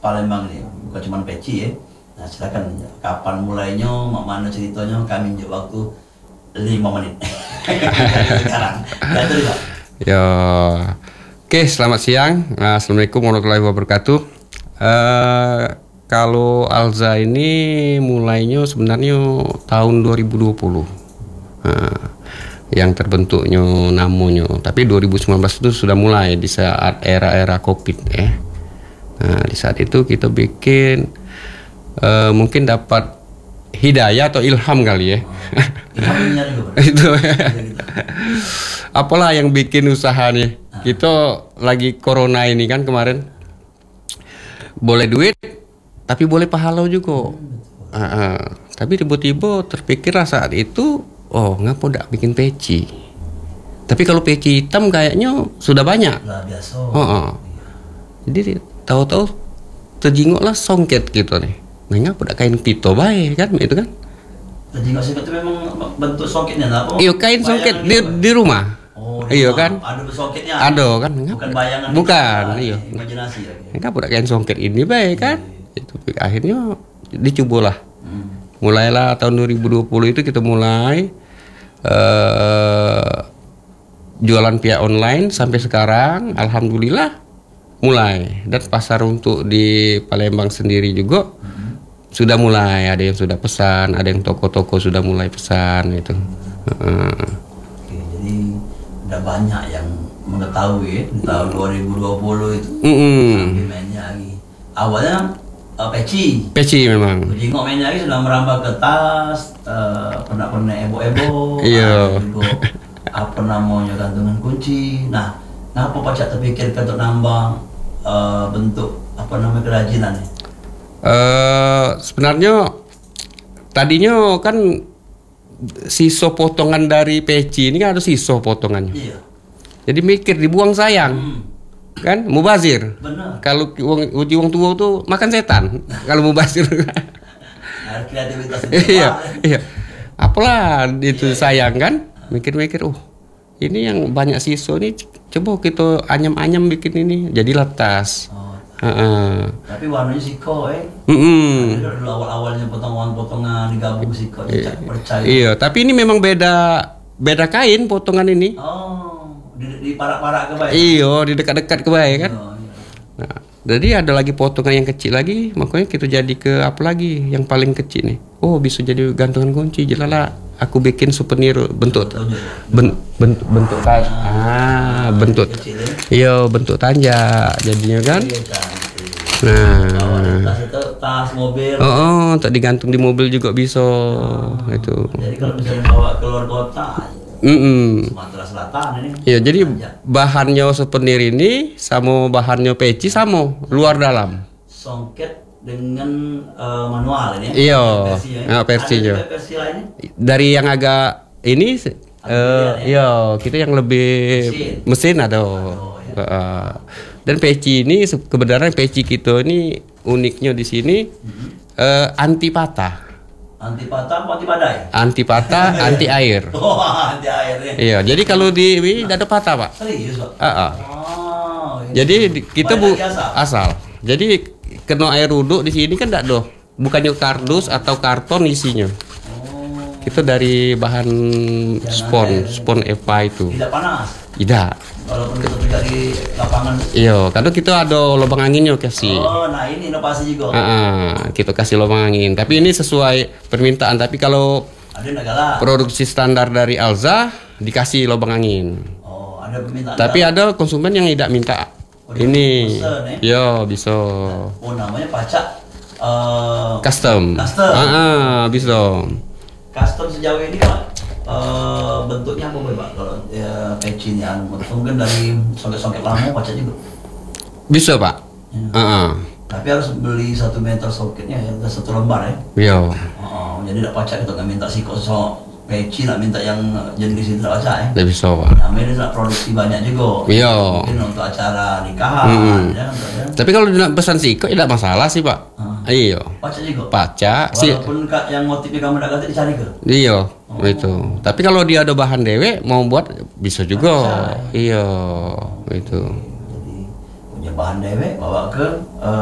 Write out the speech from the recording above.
Palembang ini, bukan cuma peci ya. Nah silakan, kapan mulainya, mana ceritanya, kami minjem waktu 5 menit. Sekarang, ya itu Pak. Ya, oke, selamat siang. Assalamualaikum warahmatullahi wabarakatuh. Kalau Alza ini mulainya sebenarnya tahun 2020. Yang terbentuknya namanya. Tapi 2019 itu sudah mulai di saat era-era Covid ya. Nah, di saat itu kita bikin mungkin dapat hidayah atau ilham kali ya. Ilhamnya juga Pak. Itu. Apalah yang bikin usaha nih. Kita lagi corona ini kan kemarin. Boleh duit tapi boleh pahala juga. Tapi tiba-tiba terpikirlah saat itu, oh ngapa ndak bikin peci. Tapi kalau peci hitam kayaknya sudah banyak. Lah biasa. Jadi tahu-tahu terjinguklah songket gitu nih. Nah ngapa ndak kain pito bae kan itu kan. Jadi nggak sih itu memang bentuk songketnya apa? Iya kain songket di rumah. Oh, iya kan? Ada songketnya. Ada kan? Bukan bayangan. Bukan, iya. Imajinasi ya. Enggak udah kain songket ini baik kan? Itu akhirnya dicobalah. Mulailah tahun 2020 itu kita mulai jualan via online sampai sekarang alhamdulillah mulai, dan pasar untuk di Palembang sendiri juga sudah mulai, ada yang sudah pesan, ada yang toko-toko sudah mulai pesan itu. Oke, jadi udah banyak yang mengetahui di tahun 2020 itu. Mainnya lagi. Awalnya peci memang. Jadi nggak mainnya lagi sudah merambah ke tas, pernak-pernik ebo-ebo. Iya. Juga apa namanya gantungan kunci. Nah, kenapa Pak Cak terpikir untuk nambah bentuk apa namanya kerajinan nih? Sebenarnya tadinya kan sisa potongan dari peci ini kan ada sisa potongannya. Iya. Jadi mikir dibuang sayang. Kan mubazir. Benar. Kalau uang tua tuh makan setan. Kalau mubazir. Nah, kreativitas itu. Iya. Apalah itu sayang kan? Mikir-mikir, ini yang banyak sisa nih, coba kita anyam-anyam bikin ini. Jadilah tas. Tapi warnanya siko dulu awal-awalnya potongan-potongan digabung siko percaya. Iya, tapi ini memang beda kain potongan ini. Di parak-parak ke baik. Iya, di dekat-dekat ke baik kan. Iya. Nah, jadi ada lagi potongan yang kecil lagi, makanya kita jadi ke apa lagi yang paling kecil nih. Oh, bisa jadi gantungan kunci. Jadilah aku bikin souvenir bentuk bentuk tanja. Bentuk. Iya, bentuk tanja jadinya kan. Nah, tas mobil. Tak digantung di mobil juga bisa. Itu. Jadi kalau misalnya bawa keluar kota, Sumatera Selatan ini. Iya, jadi bahannya souvenir ini sama bahannya peci sama, luar dalam. Songket dengan manual ini. Iya, versinya. versinya. Ada versi lainnya? Dari yang agak ini, iya, kita yang lebih mesin ada. Dan peci ini kebenaran peci kita ini uniknya di sini anti patah. Anti patah, anti badai. Anti patah, anti air. Oh, anti air ya. Iya, jadi kalau di ini tidak ada patah, Pak. Serius, Pak? Jadi kita asal. Jadi kena air uduk di sini kan tidak doh. Bukannya kardus atau karton isinya. Kita dari bahan spon EVA itu. Tidak panas. Tidak. Walaupun kita tidak di lapangan. Iya, karena kita ada lubang anginnya kasih. Oh, nah ini inovasi juga. Kita kasih lubang angin. Tapi ini sesuai permintaan. Tapi kalau produksi standar dari Alza dikasih lubang angin. Oh, ada permintaan. Tapi ada konsumen yang tidak minta. Ini. Iya, bisa. Oh, namanya pacak custom. Bisa. Custom sejauh ini Pak, bentuknya apa Pak? Kalau peci ini mungkin dari songket-songket lama pacak juga. Bisa Pak. Tapi harus beli 1 meter songketnya ya, 1 lembar ya. Iya. Jadi tidak pacak kita nggak minta siko peci, nak minta yang jenis itu tidak pacak ya. Tidak bisa Pak. Namanya dia produksi banyak juga. Iya. Mungkin untuk acara nikahan. Ya. Tapi kalau nak pesan siko tidak masalah sih Pak. Iya. Pacak juga. Pacak sih. Walaupun yang motifnya kamu tidak ganti dicari ke. Iya. Itu. Tapi kalau dia ada bahan dewe mau buat bisa juga. Iya. Itu. Jadi punya bahan dewe bawa ke